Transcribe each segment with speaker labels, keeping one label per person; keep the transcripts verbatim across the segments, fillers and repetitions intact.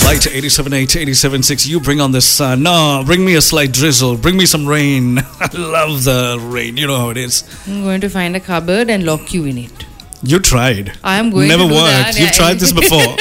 Speaker 1: Light eighty-seven point eight, eighty-seven point six. You bring on the sun. No, bring me a slight drizzle. Bring me some rain. I love the rain. You know how it is.
Speaker 2: I'm going to find a cupboard and lock you in it.
Speaker 1: You tried.
Speaker 2: I am going
Speaker 1: Never
Speaker 2: to do
Speaker 1: worked.
Speaker 2: that.
Speaker 1: You've
Speaker 2: Yeah,
Speaker 1: tried this before.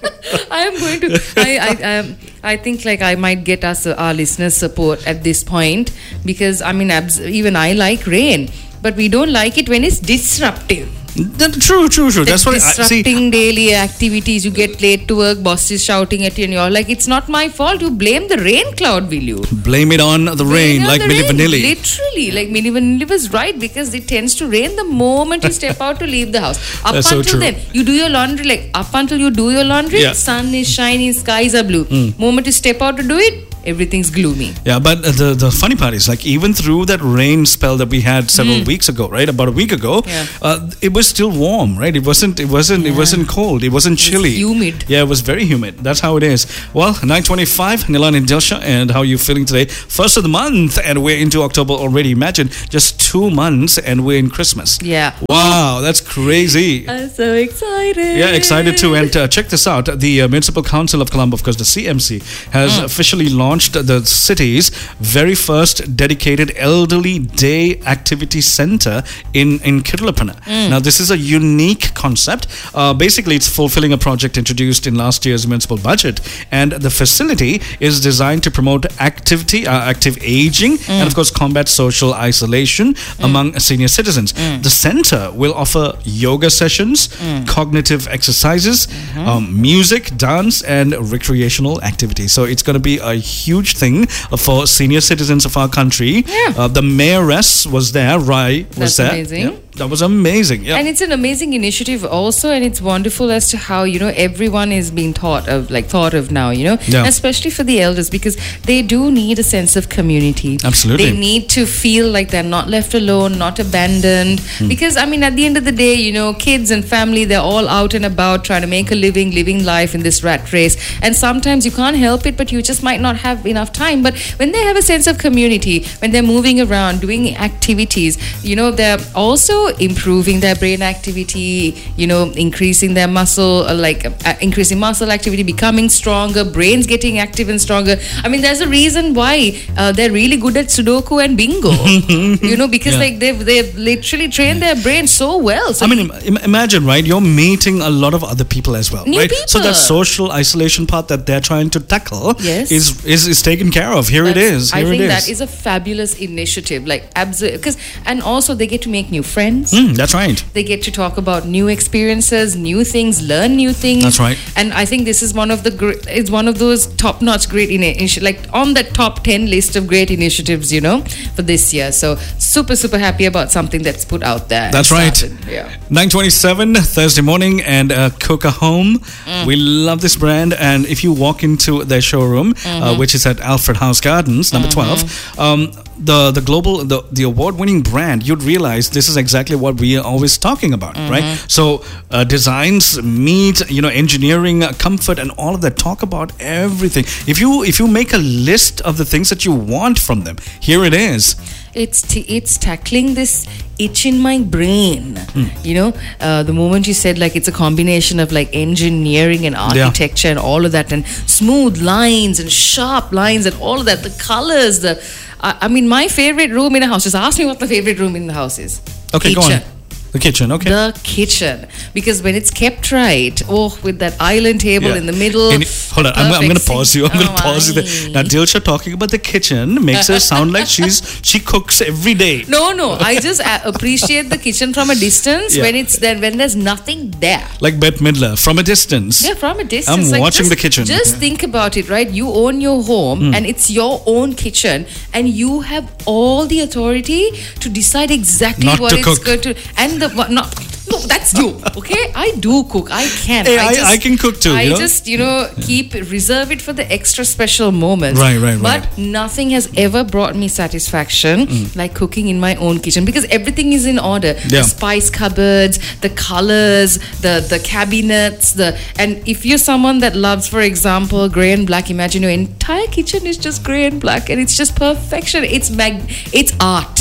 Speaker 2: I am going to. I I um, I think like I might get us uh, our listeners' support at this point because I mean abs- even I like rain, but we don't like it when it's disruptive.
Speaker 1: That- True, true, true. That's what I see.
Speaker 2: Disrupting daily activities. You get late to work, boss is shouting at you, and you're like, "It's not my fault." You blame the rain cloud, will you?
Speaker 1: Blame it on the rain,
Speaker 2: Blame it on
Speaker 1: like
Speaker 2: the
Speaker 1: Milli
Speaker 2: rain.
Speaker 1: Vanilli.
Speaker 2: Literally, like Milli Vanilli was right because it tends to rain the moment you step out to leave the house. Up
Speaker 1: That's so
Speaker 2: until
Speaker 1: true.
Speaker 2: then, you do your laundry. Like up until you do your laundry,
Speaker 1: Yeah.
Speaker 2: sun is shining, skies are blue. Moment you step out to do it, everything's gloomy.
Speaker 1: Yeah, but uh, the the funny part is, like, even through that rain spell that we had several weeks ago, right? About a week ago,
Speaker 2: Yeah.
Speaker 1: uh, it was still warm, right? It wasn't, it wasn't, it
Speaker 2: Yeah.
Speaker 1: wasn't cold. It wasn't chilly.
Speaker 2: humid.
Speaker 1: Yeah, it was very humid. That's how it is. Well, nine twenty-five, Nilan and Dilsha, and how are you feeling today? First of the month, and we're into October already. Imagine just two months, and we're in Christmas.
Speaker 2: Yeah.
Speaker 1: Wow, that's crazy.
Speaker 2: I'm so excited.
Speaker 1: Yeah, excited too. And uh, check this out. The uh, Municipal Council of Colombo, of course, the C M C, has officially launched the city's very first dedicated elderly day activity center in, in Kirlapana. Now, this is a unique concept. Uh, basically, it's fulfilling a project introduced in last year's municipal budget. And the facility is designed to promote activity, uh, active aging, and of course, combat social isolation among senior citizens. The center will offer yoga sessions, cognitive exercises, um, music, dance, and recreational activities. So it's going to be a huge thing for senior citizens of our country.
Speaker 2: Yeah.
Speaker 1: Uh, the mayoress was there, Rai was
Speaker 2: That's
Speaker 1: there.
Speaker 2: amazing.
Speaker 1: Yeah, that was amazing. Yeah.
Speaker 2: And it's an amazing initiative also, and it's wonderful as to how, you know, everyone is being thought of, like thought of now, you know,
Speaker 1: Yeah.
Speaker 2: especially for the elders, because they do need a sense of community.
Speaker 1: Absolutely.
Speaker 2: They need to feel like they're not left alone, not abandoned.
Speaker 1: Hmm.
Speaker 2: Because, I mean, at the end of the day, you know, kids and family, they're all out and about trying to make a living, living life in this rat race. And sometimes you can't help it, but you just might not have enough time. But when they have a sense of community, when they're moving around, doing activities, you know, they're also improving their brain activity, you know, increasing their muscle, uh, like uh, increasing muscle activity, becoming stronger, brains getting active and stronger. I mean, there's a reason why uh, they're really good at Sudoku and bingo, you know, because
Speaker 1: Yeah.
Speaker 2: like they've, they've literally trained their brain so well. So
Speaker 1: I mean, im- im- imagine, right? You're meeting a lot of other people as well,
Speaker 2: New
Speaker 1: right? So that
Speaker 2: people.
Speaker 1: social isolation part that they're trying to tackle
Speaker 2: Yes.
Speaker 1: is, is is taken care of. Here it
Speaker 2: That's-
Speaker 1: is.
Speaker 2: I
Speaker 1: Here
Speaker 2: think
Speaker 1: it is.
Speaker 2: that is a fabulous initiative, like absolutely, because and also they get to make new friends.
Speaker 1: Mm, that's right.
Speaker 2: They get to talk about new experiences, new things, learn new things.
Speaker 1: That's right.
Speaker 2: And I think this is one of the gr- it's one of those top-notch great initiatives, like on the top ten list of great initiatives, you know, for this year. So super, super happy about something that's put out there.
Speaker 1: That's
Speaker 2: and
Speaker 1: right.
Speaker 2: started. Yeah.
Speaker 1: nine twenty-seven Thursday morning, and uh, Coca Home. We love this brand, and if you walk into their showroom, uh, which is at Alfred House Gardens, number twelve, um, the the global the, the award winning brand, you'd realize this is exactly what we are always talking about, right? So uh, designs meet, you know, engineering, uh, comfort, and all of that. Talk about everything. If you if you make a list of the things that you want from them, here it is.
Speaker 2: It's t- it's tackling this itch in my brain.
Speaker 1: Hmm.
Speaker 2: You know, uh, the moment you said like it's a combination of like engineering and architecture and all of that, and smooth lines and sharp lines and all of that, the colors, the I I mean, my favorite room in a house. Just ask me what the favorite room in the house is.
Speaker 1: Okay, go on.
Speaker 2: Kitchen.
Speaker 1: The kitchen, okay.
Speaker 2: The kitchen, because when it's kept right, oh, with that island table
Speaker 1: Yeah.
Speaker 2: in the middle.
Speaker 1: Can you- hold on, I'm, I'm going to
Speaker 2: perfect
Speaker 1: pause you. I'm going to
Speaker 2: Oh,
Speaker 1: pause you there.
Speaker 2: why?
Speaker 1: Now, Dilsha talking about the kitchen makes her sound like she's she cooks every day.
Speaker 2: No, no. I just uh, appreciate the kitchen from a distance
Speaker 1: Yeah.
Speaker 2: when it's there, when there's nothing there.
Speaker 1: Like Bette Midler, from a distance.
Speaker 2: Yeah, from a distance.
Speaker 1: I'm
Speaker 2: like,
Speaker 1: watching
Speaker 2: just-
Speaker 1: the kitchen.
Speaker 2: Just think about it, right? You own your home and it's your own kitchen, and you have all the authority to decide exactly
Speaker 1: Not
Speaker 2: what
Speaker 1: to
Speaker 2: it's
Speaker 1: cook.
Speaker 2: going to. And the what not. No, that's you. Okay, I do cook. I can.
Speaker 1: Hey, I- I can cook too,
Speaker 2: I
Speaker 1: you know?
Speaker 2: just you know keep reserve it for the extra special moments.
Speaker 1: Right, right,
Speaker 2: But
Speaker 1: right.
Speaker 2: nothing has ever brought me satisfaction like cooking in my own kitchen, because everything is in order.
Speaker 1: Yeah.
Speaker 2: The spice cupboards, the colors, the the cabinets, the and if you're someone that loves, for example, grey and black, imagine your entire kitchen is just grey and black, and it's just perfection. It's mag, it's art.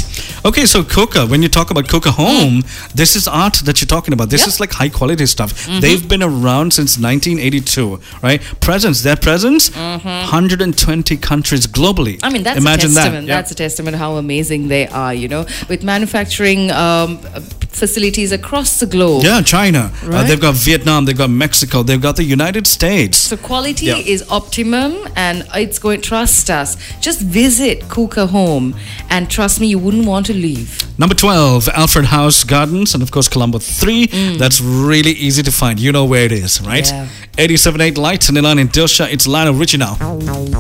Speaker 1: Okay, so Coca, when you talk about Coca Home, mm. this is art that you're talking about. This yep. is like high quality stuff. Mm-hmm. They've been around since nineteen eighty-two, right? Presence, their presence, mm-hmm. one hundred twenty countries globally.
Speaker 2: I mean, that's
Speaker 1: Imagine
Speaker 2: a testament.
Speaker 1: That.
Speaker 2: That's yep. a testament how amazing they are, you know, with manufacturing um, facilities across the globe.
Speaker 1: Yeah, China.
Speaker 2: Right?
Speaker 1: Uh, they've got Vietnam, they've got Mexico, they've got the United States.
Speaker 2: So quality
Speaker 1: yeah.
Speaker 2: is optimum, and it's going, trust us. Just visit Coca Home, and trust me, you wouldn't want to leave.
Speaker 1: Number twelve, Alfred House Gardens, and of course Colombo three. Mm. That's really easy to find. You know where it is, right?
Speaker 2: Yeah.
Speaker 1: eighty-seven point eight Lights and Elan in Dilsha. It's Lionel Richie now.